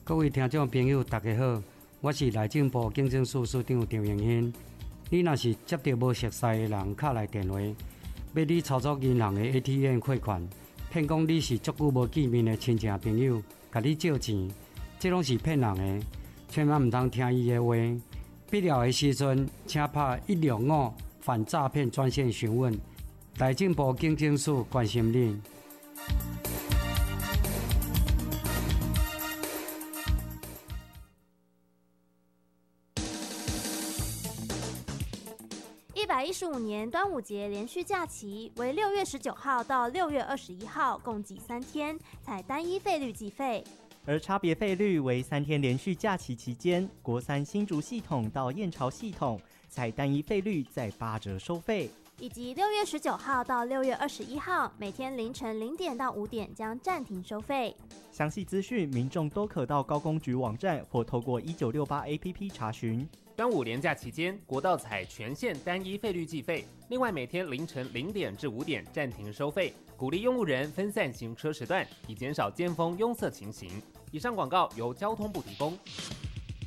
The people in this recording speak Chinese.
各位听众朋友，大家好，我是内政部警政署署长张永兴。你若是接到无熟悉的人敲来电话，要你操作银行的 ATM 汇款，骗讲你是足久无见面的亲戚朋友，甲你借钱，这拢是骗人的，千万唔通听伊的话。必要的时阵，请拍165反诈骗专线询问。内政部警政署关心你。 115年端午节连续假期为6月19号到6月21号，共计3天，采单一费率计费。 而差别费率为3天连续假期期间，国三新竹系统到燕巢系统采单一费率再8折收费， 以及6月19号到6月21号，每天凌晨0点到5点将暂停收费。 详细资讯民众都可到高公局网站或透过1968 APP 查询。 端午连假期间，国道采全线单一费率计费，另外每天凌晨0点至5点暂停收费，鼓励用路人分散行车时段，以减少尖峰拥塞情形。以上广告由交通部提供。